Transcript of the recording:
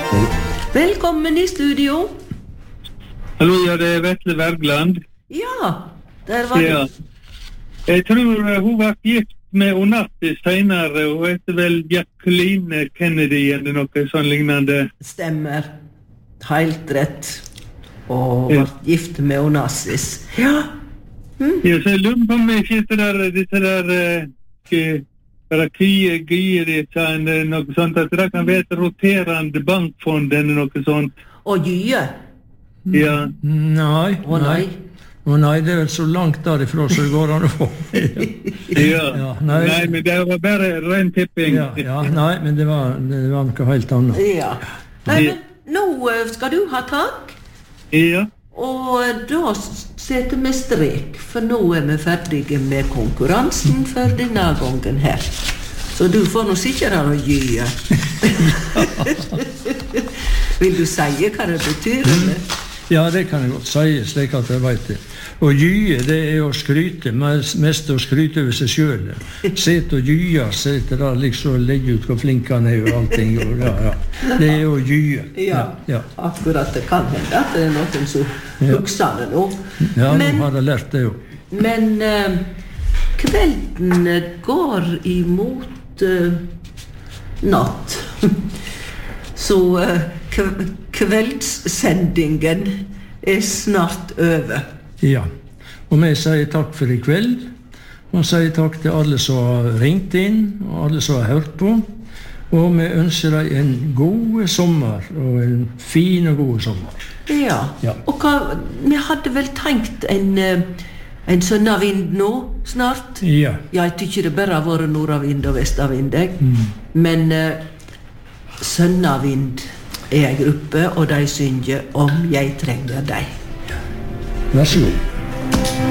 Velkommen I studio. Hallo, ja, det Vetle Wergeland. Ja, der var Ja. Jeg tror hun var gift med Onassis senere. Hun heter vel Jacqueline Kennedy eller noe sånn lignende. Stemmer. Helt rett. Og var gift med Onassis. Ja. Ja, så jeg lurer på om ikke disse der Rakia, noe sånt, at det kan være et roterende bankfond eller noe sånt. Og Gye. Ja. Nei, Å nei. Nei, det vel så langt derifra så det går an å få. Ja. Nei, men det var bare ren tipping. Nei, men det var noe helt annet. Ja. Nei, men nå skal du ha tak. Ja. Og da setter vi strek, for nå vi ferdige med konkurransen for denne gangen her. Så du får nå sikkert ha noe Gye. Vil du si hva det betyr, eller? Ja, det kan jeg godt si, slik at jeg vet det. Og Gye, det å skryte, mest å skryte over seg selv. Sett og Gye, sett det der, liksom legge ut hvor flink han og allting. Og, ja. Det å Gye. Ja, akkurat det kan hende at det noen som husker det nå. Ja, nå har jeg lært det jo. Men kvelden går imot natt. Så kveldssendingen snart over. Ja, og vi sier takk for I kveld, og sier takk til alle som har ringt inn, og alle som har hørt på, og vi ønsker deg en god sommer, og en fin og god sommer. Ja. Og vi hadde vel tenkt en sønnavind nå, snart? Ja. Jeg tykker det bare har vært nordavind og vestavind, men sønnavind en gruppe, og de synger om jeg trenger deg. Vær så god.